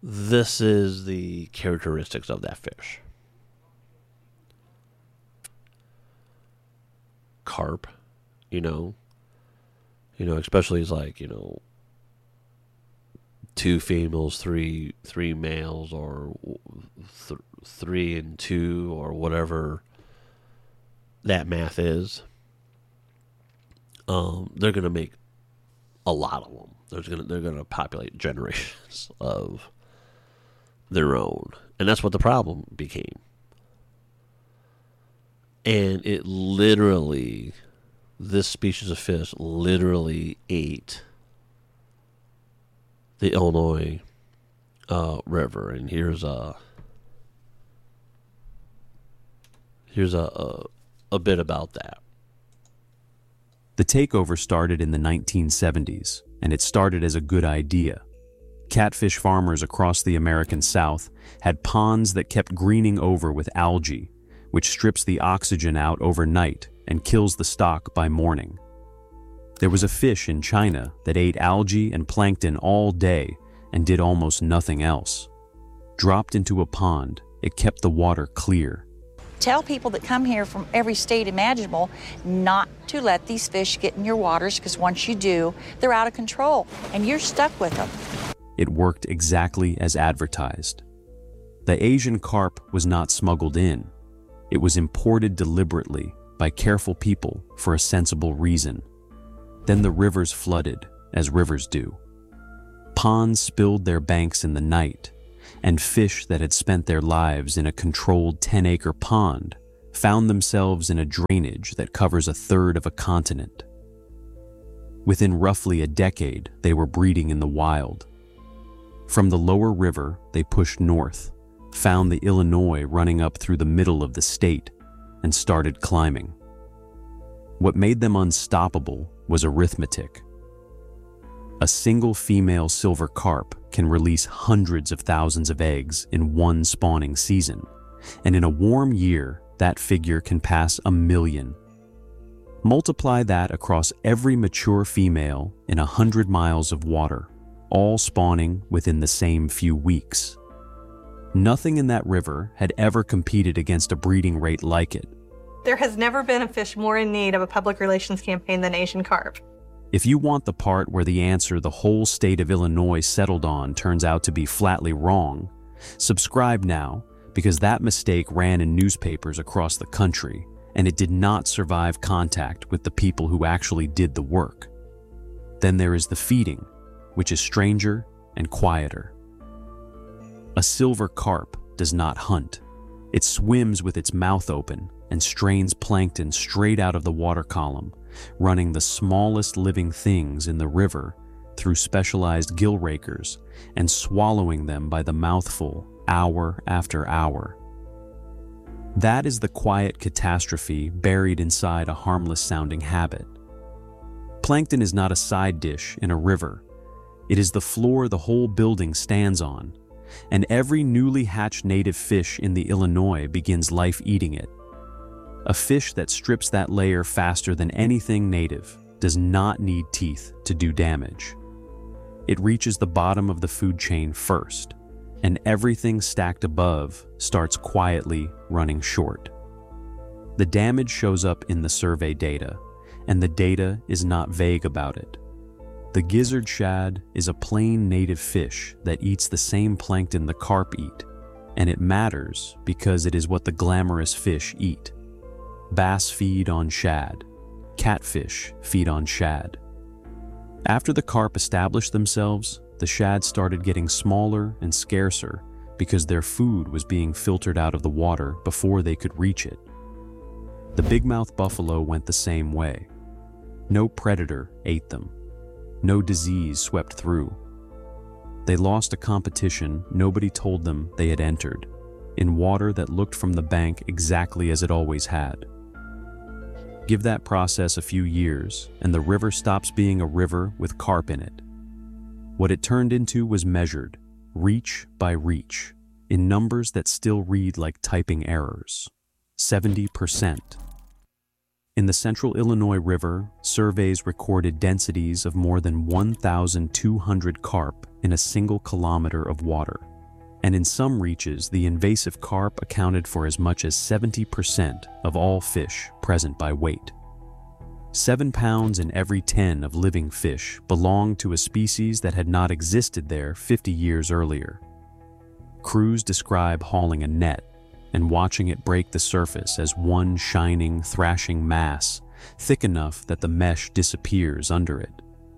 This is the characteristics of that fish. Carp, especially it's like, two females, three males, or 3 and 2, or whatever that math is. They're gonna make a lot of them. They're gonna populate generations of their own, and that's what the problem became. And this species of fish literally ate the Illinois River. And here's a bit about that. The takeover started in the 1970s, and it started as a good idea. Catfish farmers across the American South had ponds that kept greening over with algae, which strips the oxygen out overnight and kills the stock by morning. There was a fish in China that ate algae and plankton all day and did almost nothing else. Dropped into a pond, it kept the water clear. Tell people that come here from every state imaginable not to let these fish get in your waters, because once you do, they're out of control and you're stuck with them. It worked exactly as advertised. The Asian carp was not smuggled in. It was imported deliberately by careful people for a sensible reason. Then the rivers flooded, as rivers do. Ponds spilled their banks in the night, and fish that had spent their lives in a controlled 10-acre pond found themselves in a drainage that covers a third of a continent. Within roughly a decade, they were breeding in the wild. From the lower river, they pushed north, found the Illinois running up through the middle of the state, and started climbing. What made them unstoppable was arithmetic. A single female silver carp can release hundreds of thousands of eggs in one spawning season, and in a warm year, that figure can pass 1 million. Multiply that across every mature female in 100 miles of water, all spawning within the same few weeks. Nothing in that river had ever competed against a breeding rate like it. There has never been a fish more in need of a public relations campaign than Asian carp. If you want the part where the answer the whole state of Illinois settled on turns out to be flatly wrong, subscribe now, because that mistake ran in newspapers across the country, and it did not survive contact with the people who actually did the work. Then there is the feeding, which is stranger and quieter. A silver carp does not hunt. It swims with its mouth open and strains plankton straight out of the water column, running the smallest living things in the river through specialized gill rakers and swallowing them by the mouthful hour after hour. That is the quiet catastrophe buried inside a harmless-sounding habit. Plankton is not a side dish in a river. It is the floor the whole building stands on, and every newly hatched native fish in the Illinois begins life eating it. A fish that strips that layer faster than anything native does not need teeth to do damage. It reaches the bottom of the food chain first, and everything stacked above starts quietly running short. The damage shows up in the survey data, and the data is not vague about it. The gizzard shad is a plain native fish that eats the same plankton the carp eat, and it matters because it is what the glamorous fish eat. Bass feed on shad. Catfish feed on shad. After the carp established themselves, the shad started getting smaller and scarcer because their food was being filtered out of the water before they could reach it. The bigmouth buffalo went the same way. No predator ate them. No disease swept through. They lost a competition nobody told them they had entered, in water that looked from the bank exactly as it always had. Give that process a few years, and the river stops being a river with carp in it. What it turned into was measured, reach by reach, in numbers that still read like typing errors. 70%. In the central Illinois River, surveys recorded densities of more than 1,200 carp in a single kilometer of water. And in some reaches, the invasive carp accounted for as much as 70% of all fish present by weight. 7 pounds in every 10 of living fish belonged to a species that had not existed there 50 years earlier. Crews describe hauling a net and watching it break the surface as one shining, thrashing mass, thick enough that the mesh disappears under it.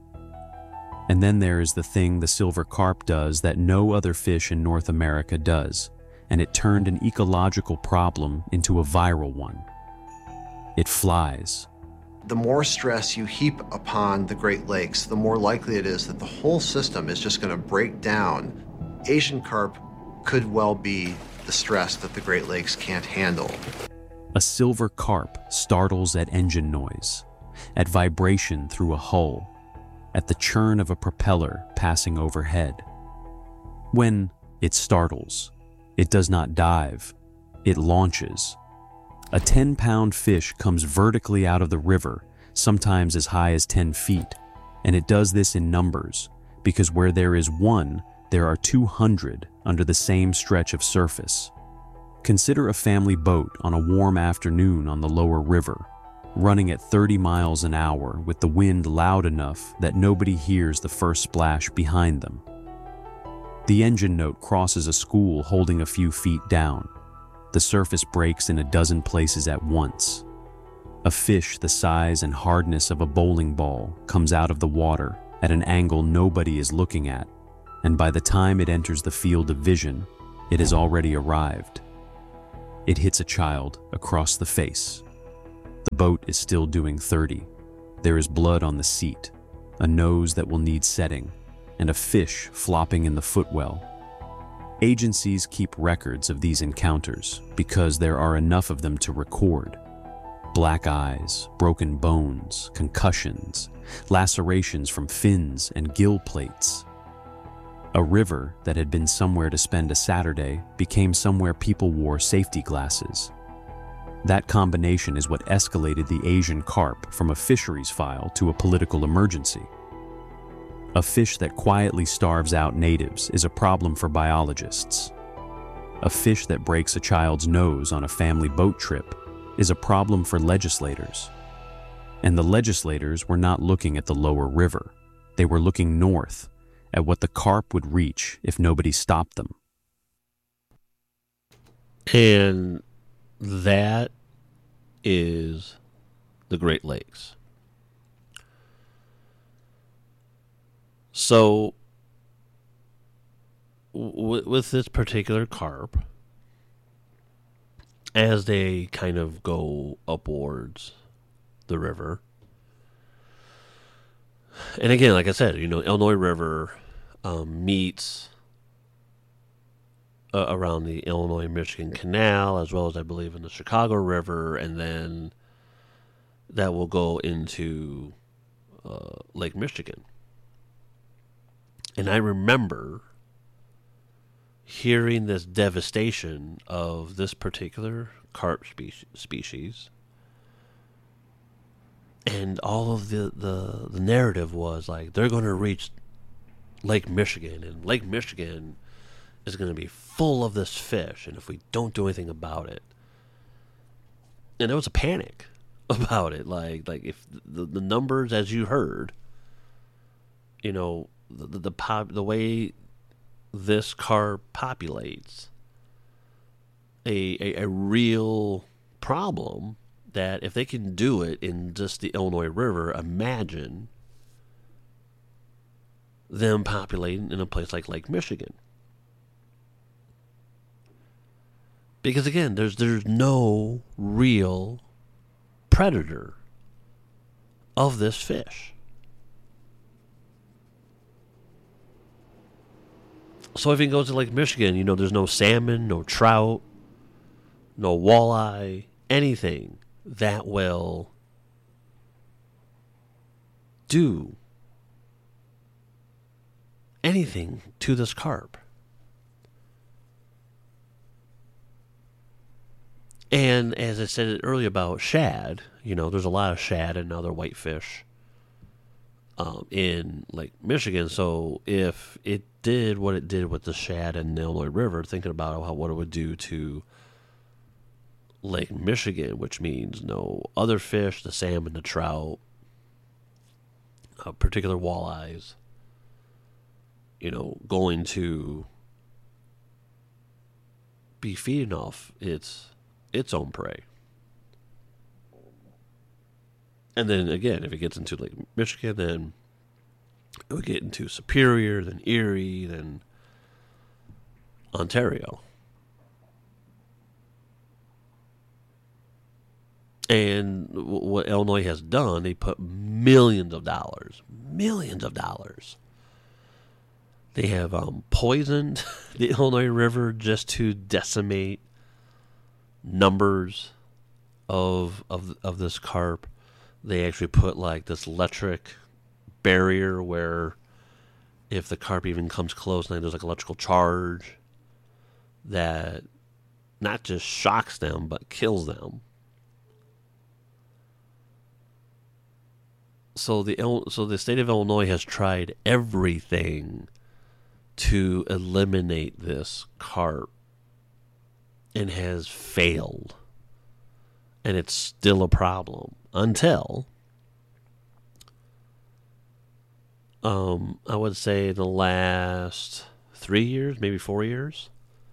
And then there is the thing the silver carp does that no other fish in North America does, and it turned an ecological problem into a viral one. It flies. The more stress you heap upon the Great Lakes, the more likely it is that the whole system is just going to break down. Asian carp could well be the stress that the Great Lakes can't handle. A silver carp startles at engine noise, at vibration through a hull, at the churn of a propeller passing overhead. When it startles, it does not dive, it launches. A 10-pound fish comes vertically out of the river, sometimes as high as 10 feet, and it does this in numbers, because where there is one, there are 200 under the same stretch of surface. Consider a family boat on a warm afternoon on the lower river, running at 30 miles an hour with the wind loud enough that nobody hears the first splash behind them. The engine note crosses a school holding a few feet down. The surface breaks in a dozen places at once. A fish the size and hardness of a bowling ball comes out of the water at an angle nobody is looking at, and by the time it enters the field of vision, it has already arrived. It hits a child across the face. The boat is still doing 30. There is blood on the seat, a nose that will need setting, and a fish flopping in the footwell. Agencies keep records of these encounters because there are enough of them to record. Black eyes, broken bones, concussions, lacerations from fins and gill plates. A river that had been somewhere to spend a Saturday became somewhere people wore safety glasses. That combination is what escalated the Asian carp from a fisheries file to a political emergency. A fish that quietly starves out natives is a problem for biologists. A fish that breaks a child's nose on a family boat trip is a problem for legislators. And the legislators were not looking at the lower river. They were looking north at what the carp would reach if nobody stopped them. And that is the Great Lakes. So, with this particular carp, as they kind of go upwards the river, and again, like I said, Illinois River meets around the Illinois-Michigan Canal, as well as I believe in the Chicago River, and then that will go into Lake Michigan. And I remember hearing this devastation of this particular carp species, and all of the narrative was like, they're going to reach Lake Michigan, and Lake Michigan is going to be full of this fish, and if we don't do anything about it. And there was a panic about it, like if the numbers, as you heard, the way this carp populates, a real problem, that if they can do it in just the Illinois River, imagine them populating in a place like Lake Michigan. Because again, there's no real predator of this fish. So if it goes to Lake Michigan, there's no salmon, no trout, no walleye, anything that will do anything to this carp. And as I said earlier about shad, there's a lot of shad and other whitefish in Lake Michigan. So if it did what it did with the shad and the Illinois River, thinking about what it would do to Lake Michigan, which means no other fish, the salmon, the trout, particular walleyes, going to be feeding off its own prey. And then again, if it gets into Lake Michigan, then it would get into Superior, then Erie, then Ontario. And what Illinois has done, they put millions of dollars. They have poisoned the Illinois River just to decimate numbers of this carp. They actually put like this electric barrier where if the carp even comes close, then there's like electrical charge that not just shocks them but kills them. So the state of Illinois has tried everything to eliminate this carp and has failed. And it's still a problem until I would say the last 3 years, maybe 4 years.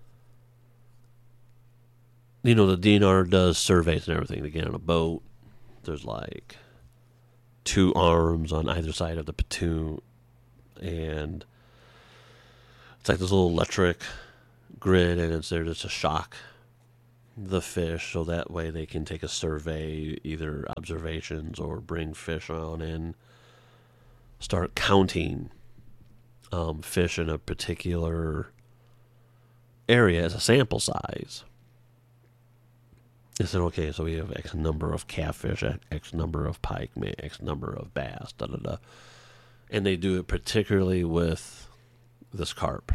The DNR does surveys and everything. They get on a boat. There's like 2 arms on either side of the platoon, and it's like this little electric grid, and it's there just to shock the fish, so that way they can take a survey, either observations or bring fish on and start counting fish in a particular area as a sample size. They said, okay, so we have X number of catfish, X number of pike, X number of bass, da-da-da. And they do it particularly with this carp.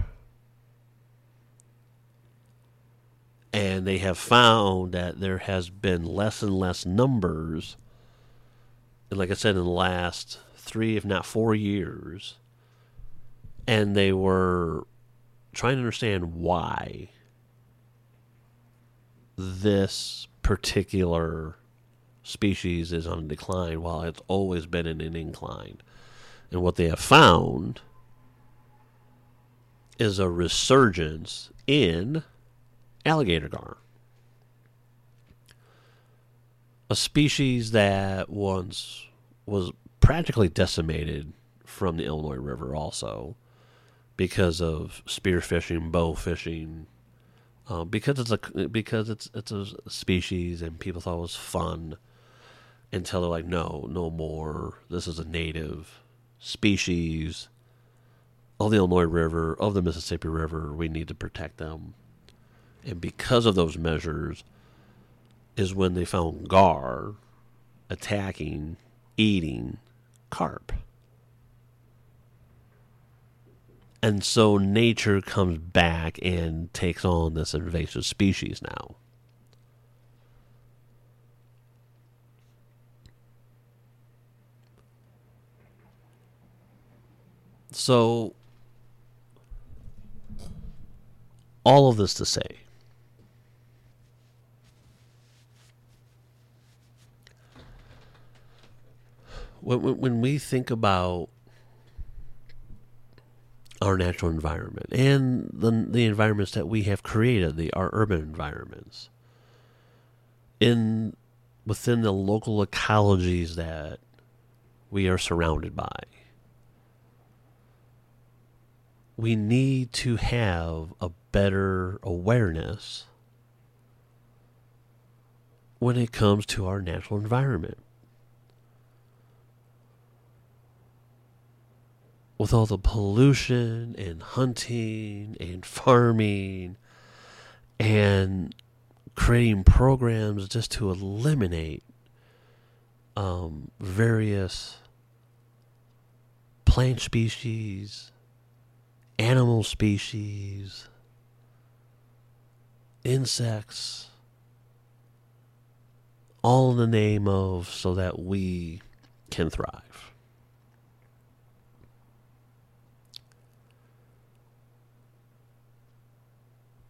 And they have found that there has been less and less numbers. And like I said, in the last 3, if not 4 years. And they were trying to understand why this particular species is on a decline while it's always been in an incline. And what they have found is a resurgence in alligator gar. A species that once was practically decimated from the Illinois River also because of spearfishing, bow fishing, because it's a species and people thought it was fun until they're like, no more. This is a native species of the Illinois River, of the Mississippi River. We need to protect them. And because of those measures is when they found gar attacking, eating carp. And so nature comes back and takes on this invasive species now. So, all of this to say, when we think about our natural environment and the environments that we have created, our urban environments, within the local ecologies that we are surrounded by, we need to have a better awareness when it comes to our natural environment. With all the pollution and hunting and farming and creating programs just to eliminate various plant species, animal species, insects, all in the name of so that we can thrive.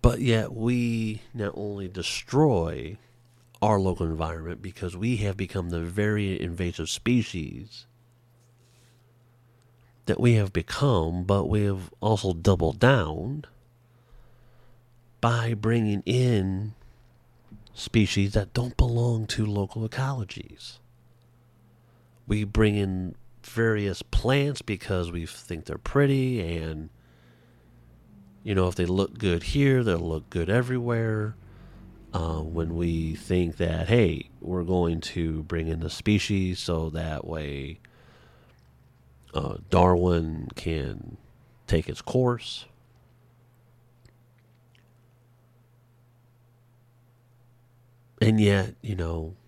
But yet we not only destroy our local environment because we have become the very invasive species that we have become, but we have also doubled down by bringing in species that don't belong to local ecologies. We bring in various plants because we think they're pretty, and if they look good here, they'll look good everywhere. When we think that, hey, we're going to bring in the species so that way Darwin can take its course. And yet, it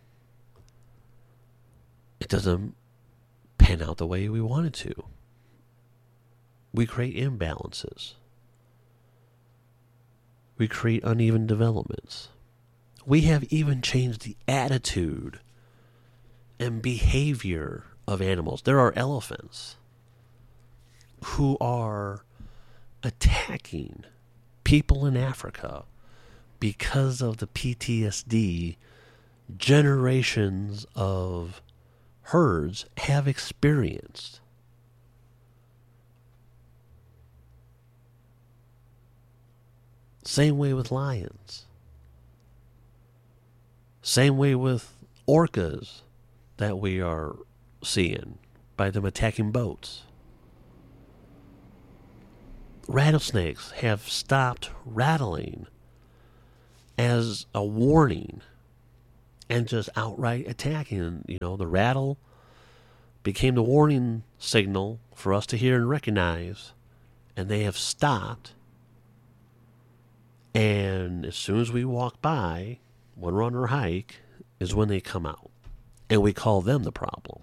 doesn't pan out the way we want it to. We create imbalances. We create uneven developments. We have even changed the attitude and behavior of animals. There are elephants who are attacking people in Africa because of the PTSD generations of herds have experienced. Same way with lions. Same way with orcas that we are seeing by them attacking boats. Rattlesnakes have stopped rattling as a warning and just outright attacking. The rattle became the warning signal for us to hear and recognize, and they have stopped. And as soon as we walk by, when we're on our hike, is when they come out. And we call them the problem.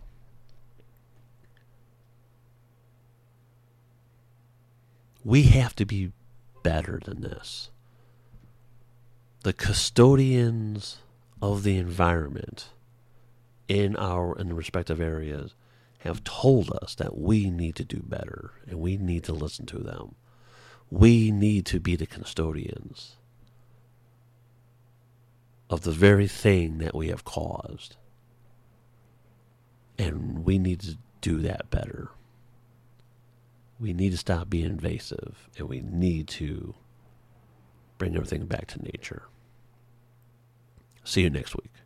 We have to be better than this. The custodians of the environment in the respective areas have told us that we need to do better, and we need to listen to them. We need to be the custodians of the very thing that we have caused. And we need to do that better. We need to stop being invasive, and we need to bring everything back to nature. See you next week.